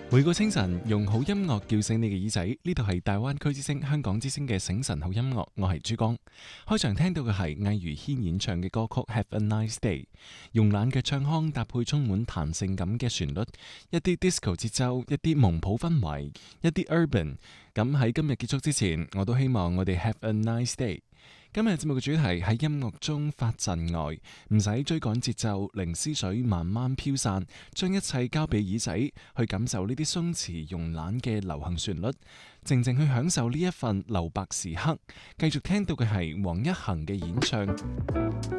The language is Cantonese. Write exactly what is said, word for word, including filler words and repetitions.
每個清晨用好音樂叫醒你嘅耳仔，呢度係大灣區之聲、香港之聲嘅醒晨好音樂，我係珠江。開場聽到嘅係魏如萱演唱嘅歌曲《Have a Nice Day》，慵懶嘅唱腔搭配充滿彈性感嘅旋律，一啲 disco 節奏，一啲蒙普氛圍，一啲 urban。咁喺今日結束之前，我都希望我哋 Have a Nice Day。今日節目嘅主題喺音樂中發陣外，唔使追趕節奏，令思緒慢慢飄散，將一切交俾耳仔去感受呢啲鬆弛慵懶嘅流行旋律，靜靜去享受呢一份留白時刻。繼續聽到嘅係黃一恒嘅演唱。